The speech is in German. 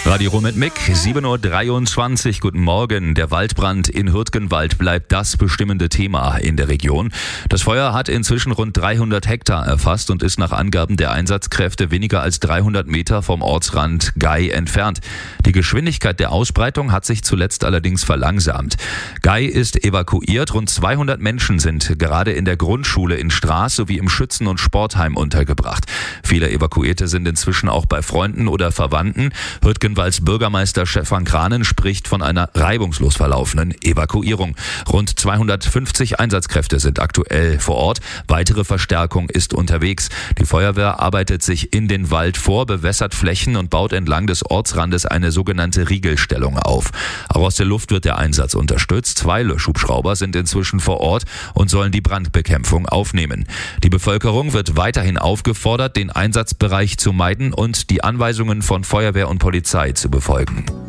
Radio Ruhr mit Mick, 7.23 Uhr, guten Morgen. Der Waldbrand in Hürtgenwald bleibt das bestimmende Thema in der Region. Das Feuer hat inzwischen rund 300 Hektar erfasst und ist nach Angaben der Einsatzkräfte weniger als 300 Meter vom Ortsrand Gei entfernt. Die Geschwindigkeit der Ausbreitung hat sich zuletzt allerdings verlangsamt. Gei ist evakuiert, rund 200 Menschen sind gerade in der Grundschule in Straß sowie im Schützen- und Sportheim untergebracht. Viele Evakuierte sind inzwischen auch bei Freunden oder Verwandten. Hürtgenwalds Bürgermeister Stefan Kranen spricht von einer reibungslos verlaufenden Evakuierung. Rund 250 Einsatzkräfte sind aktuell vor Ort. Weitere Verstärkung ist unterwegs. Die Feuerwehr arbeitet sich in den Wald vor, bewässert Flächen und baut entlang des Ortsrandes eine sogenannte Riegelstellung auf. Auch aus der Luft wird der Einsatz unterstützt. 2 Löschhubschrauber sind inzwischen vor Ort und sollen die Brandbekämpfung aufnehmen. Die Bevölkerung wird weiterhin aufgefordert, den Einsatzbereich zu meiden und die Anweisungen von Feuerwehr und Polizei zu befolgen.